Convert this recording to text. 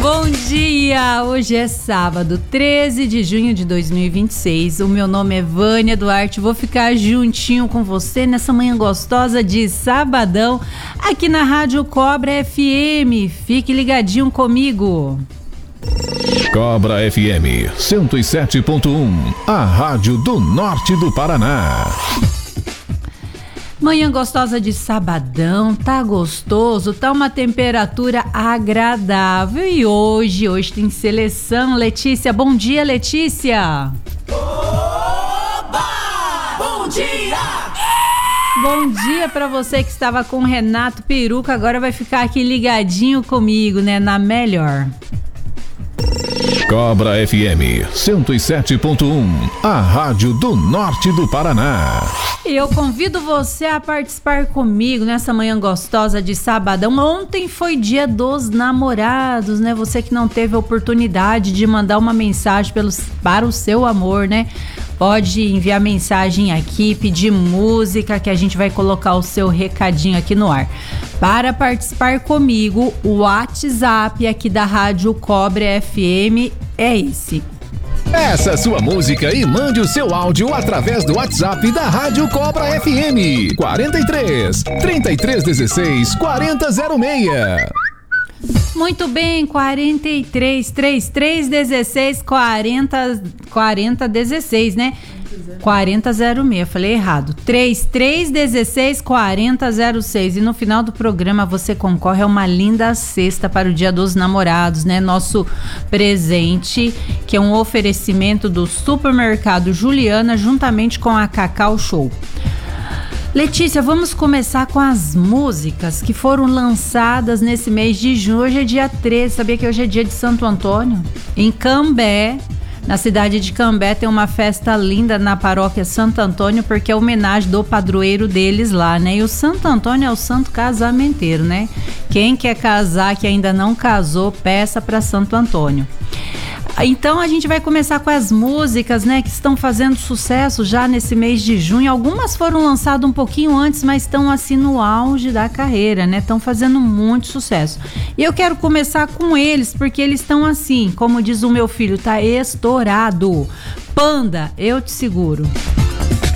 Bom dia! Hoje é sábado, 13 de junho de 2026. O meu nome é Vânia Duarte. Vou ficar juntinho com você nessa manhã gostosa de sabadão aqui na Rádio Cobra FM. Fique ligadinho comigo. Cobra FM 107.1, a rádio do norte do Paraná. Manhã gostosa de sabadão, tá gostoso, tá uma temperatura agradável e hoje tem seleção. Letícia, bom dia, Letícia. Oba! Bom dia! Bom dia pra você que estava com o Renato Peruca, agora vai ficar aqui ligadinho comigo, né, na melhor. Cobra FM 107.1, a rádio do norte do Paraná. Eu convido você a participar comigo nessa manhã gostosa de sabadão. Ontem foi dia dos namorados, né? Você que não teve a oportunidade de mandar uma mensagem para o seu amor, né? Pode enviar mensagem aqui, pedir música, que a gente vai colocar o seu recadinho aqui no ar. Para participar comigo, o WhatsApp aqui da Rádio Cobra FM é esse. Peça sua música e mande o seu áudio através do WhatsApp da Rádio Cobra FM 43 3316 4006. Muito bem, 43 3316 4016, né? 4006, falei errado. 3316 4006. E no final do programa você concorre a uma linda cesta para o Dia dos Namorados, né? Nosso presente, que é um oferecimento do Supermercado Juliana, juntamente com a Cacau Show. Letícia, vamos começar com as músicas que foram lançadas nesse mês de junho. Hoje é dia 13, sabia que hoje é dia de Santo Antônio? Em Cambé, na cidade de Cambé, tem uma festa linda na paróquia Santo Antônio, porque é homenagem do padroeiro deles lá, né? E o Santo Antônio é o santo casamenteiro, né? Quem quer casar, que ainda não casou, peça para Santo Antônio. Então a gente vai começar com as músicas, né, que estão fazendo sucesso já nesse mês de junho. Algumas foram lançadas um pouquinho antes, mas estão assim no auge da carreira, né? Estão fazendo muito sucesso. E eu quero começar com eles, porque eles estão assim, como diz o meu filho, tá estourado. Panda, eu te seguro.